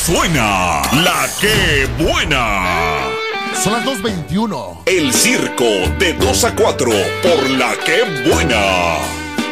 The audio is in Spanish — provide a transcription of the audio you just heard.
suena la que buena. Son las 2:21. El circo de 2 a 4 por la que buena.